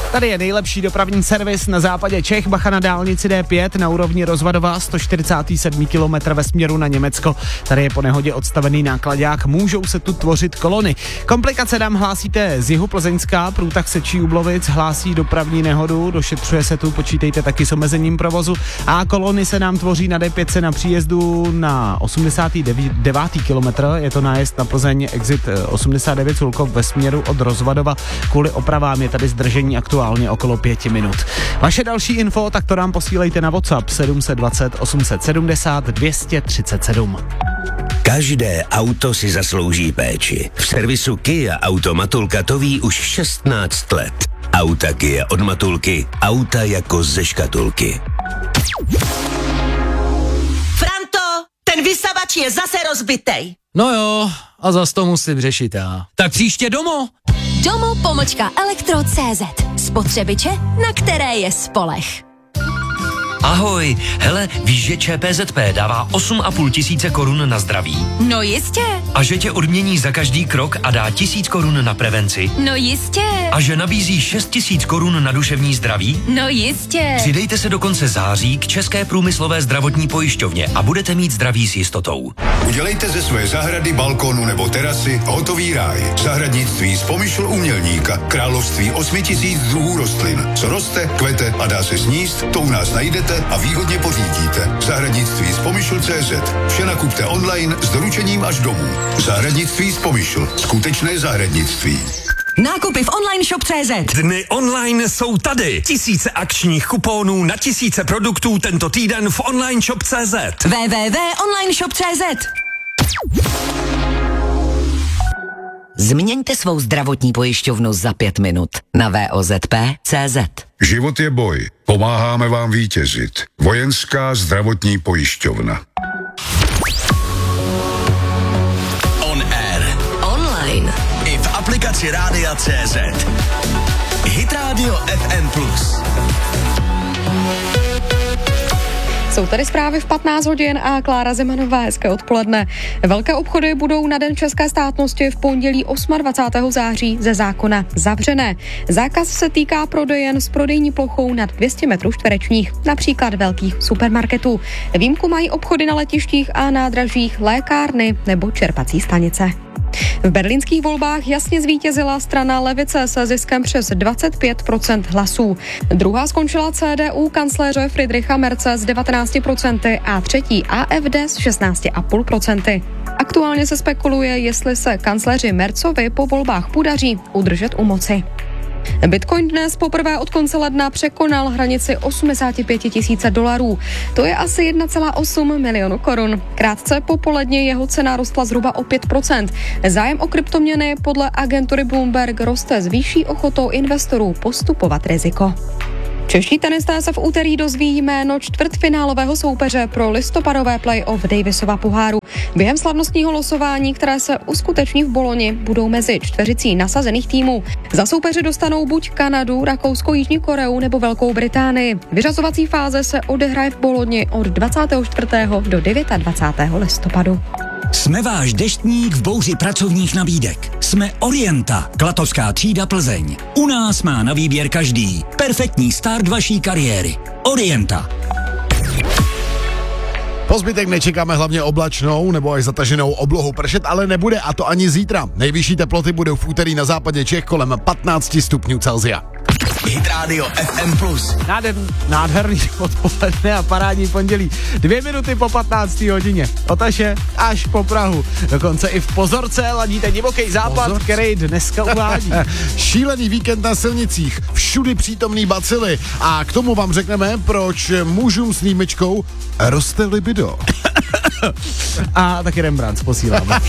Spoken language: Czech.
Tady je nejlepší dopravní servis na západě Čech, bacha na dálnici D5 na úrovni Rozvadova, 147 km ve směru na Německo. Tady je po nehodě odstavený nákladák, můžou se tu tvořit kolony. Komplikace nám hlásíte z jihu Plzeňská, průtah Sečí Úblovic hlásí dopravní nehodu, došetřuje se tu, počítejte taky s omezením provozu a kolony se nám tvoří na D5 na příjezdu na 89. kilometr, je to nájezd na Plzeň, exit 89 Sulkov ve směru od Rozvadova. Kvůli opravám je tady zdržení aktuálně okolo 5 minut. Vaše další info, tak to nám posílejte na WhatsApp 720 870 237. Každé auto si zaslouží péči. V servisu Kia Auto Matulka to ví už 16 let. Auta Kia od Matulky, auta jako ze škatulky. Franto, ten vysavač je zase rozbitej. No jo, a zas to musím řešit já. Tak příště domů. Domo.elektro.cz. Spotřebiče, na které je spoleh. Ahoj, hele, víš, že ČPZP dává 8,5 tisíce korun na zdraví? No jistě. A že tě odmění za každý krok a dá 1000 korun na prevenci? No jistě. A že nabízí 6 000 korun na duševní zdraví? No jistě. Přidejte se do konce září k České průmyslové zdravotní pojišťovně a budete mít zdraví s jistotou. Udělejte ze své zahrady, balkónu nebo terasy hotový ráj. Zahradnictví z Pomyšl umělníka. Království 8000 druhů rostlin. Co roste, kvete a dá se sníst, to u nás najdete a výhodně pořídíte. Zahradnictví z Pomyšl.cz. Vše nakupte online s doručením až domů. Zahradnictví z Pomyšl. Skutečné zahradnictví. Nákupy v online shop.cz. Dny online jsou tady. Tisíce akčních kuponů na tisíce produktů tento týden v online shop.cz. www.onlineshop.cz. Změňte svou zdravotní pojišťovnu za 5 minut na VOZP.cz. Život je boj. Pomáháme vám vítězit. Vojenská zdravotní pojišťovna. On air. Online. I v aplikaci Rádia CZ. Hit Radio FM+. Jsou tady zprávy v 15 hodin a Klára Zemanová, hezké odpoledne. Velké obchody budou na Den české státnosti v pondělí 28. září ze zákona zavřené. Zákaz se týká prodejen s prodejní plochou nad 200 metrů čtverečních, například velkých supermarketů. Výjimku mají obchody na letištích a nádražích, lékárny nebo čerpací stanice. V berlínských volbách jasně zvítězila strana levice se ziskem přes 25% hlasů. Druhá skončila CDU kancléře Friedricha Merze s 19% a třetí AfD s 16,5%. Aktuálně se spekuluje, jestli se kancléři Merzovi po volbách podaří udržet u moci. Bitcoin dnes poprvé od konce ledna překonal hranici $85,000. To je asi 1,8 milionu korun. Krátce po poledni jeho cena rostla zhruba o 5%. Zájem o kryptoměny podle agentury Bloomberg roste s vyšší ochotou investorů postupovat riziko. Čeští tenisté se v úterý dozví jméno čtvrtfinálového soupeře pro listopadové play-off Davisova poháru. Během slavnostního losování, které se uskuteční v Boloni, budou mezi čtveřicí nasazených týmů. Za soupeře dostanou buď Kanadu, Rakousko, Jižní Koreu nebo Velkou Británii. Vyřazovací fáze se odehraje v Boloni od 24. do 29. listopadu. Jsme váš deštník v bouři pracovních nabídek. Jsme Orienta, Klatovská třída Plzeň. U nás má na výběr každý. Perfektní start vaší kariéry. Orienta. Po zbytek nečekáme hlavně oblačnou nebo až zataženou oblohu, pršet ale nebude, a to ani zítra. Nejvyšší teploty budou v úterý na západě Čech kolem 15 stupňů Celsia. Hit Radio FM+. Nádherný odpoledne a parádní pondělí. 2 minuty po 15. hodině. Otaše až po Prahu. Dokonce i v Pozorce ladíte divoký západ, který dneska uvádí. Šílený víkend na silnicích, všudy přítomný bacily. A k tomu vám řekneme, proč mužům s límečkou roste libido. A taky Rembrandt posíláme.